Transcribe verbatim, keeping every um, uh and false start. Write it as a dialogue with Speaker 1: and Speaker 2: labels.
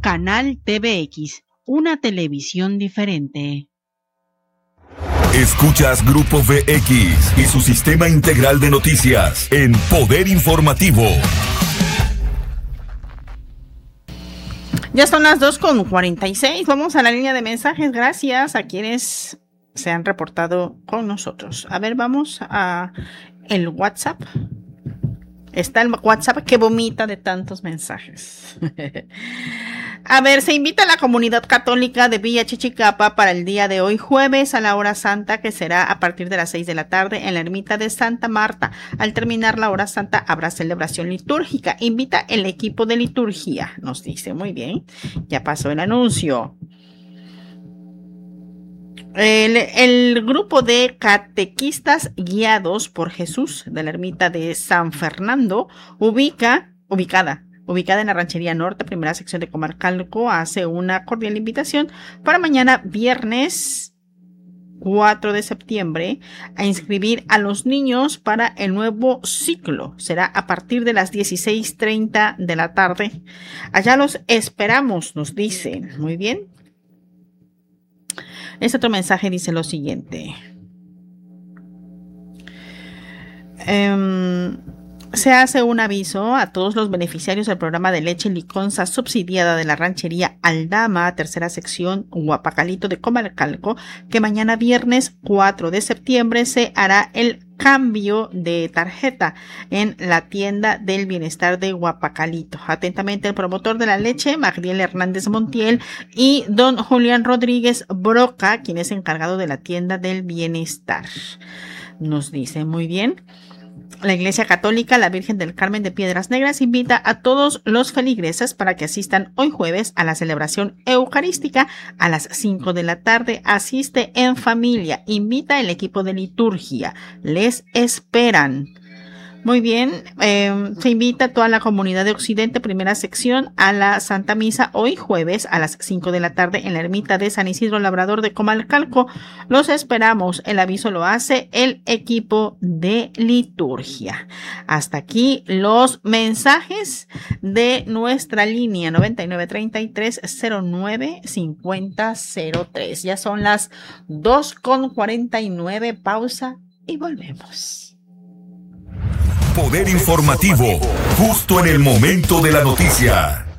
Speaker 1: Canal T V X, una televisión diferente.
Speaker 2: Escuchas Grupo V X y su sistema integral de noticias en Poder Informativo.
Speaker 3: Ya son las dos con cuarenta y seis. Vamos a la línea de mensajes. Gracias a quienes se han reportado con nosotros. A ver, vamos a el WhatsApp. Está el WhatsApp que vomita de tantos mensajes. A ver, se invita a la comunidad católica de Villa Chichicapa para el día de hoy, jueves, a la hora santa, que será a partir de las seis de la tarde en la ermita de Santa Marta. Al terminar la hora santa habrá celebración litúrgica. Invita el equipo de liturgia, nos dice. Muy bien, ya pasó el anuncio. El, el grupo de catequistas guiados por Jesús de la ermita de San Fernando, ubica, ubicada, ubicada en la Ranchería Norte, primera sección de Comalcalco, hace una cordial invitación para mañana viernes cuatro de septiembre a inscribir a los niños para el nuevo ciclo. Será a partir de las dieciséis treinta de la tarde. Allá los esperamos, nos dicen. Muy bien. Este otro mensaje dice lo siguiente. Um, Se hace un aviso a todos los beneficiarios del programa de leche liconza subsidiada de la ranchería Aldama, tercera sección Huapacalito de Comalcalco, que mañana viernes cuatro de septiembre se hará el cambio de tarjeta en la tienda del bienestar de Huapacalito. Atentamente el promotor de la leche, Magdiel Hernández Montiel, y don Julián Rodríguez Broca, quien es encargado de la tienda del bienestar. Nos dice muy bien. La Iglesia Católica, la Virgen del Carmen de Piedras Negras, invita a todos los feligreses para que asistan hoy jueves a la celebración eucarística a las cinco de la tarde. Asiste en familia, invita el equipo de liturgia, les esperan. Muy bien, eh, se invita a toda la comunidad de Occidente, primera sección, a la Santa Misa hoy jueves a las cinco de la tarde en la ermita de San Isidro Labrador de Comalcalco. Los esperamos. El aviso lo hace el equipo de liturgia. Hasta aquí los mensajes de nuestra línea noventa y nueve treinta y tres cero nueve cincuenta cero tres. Ya son las dos con cuarenta y nueve. Pausa y volvemos.
Speaker 2: Poder Informativo, justo en el momento de la noticia.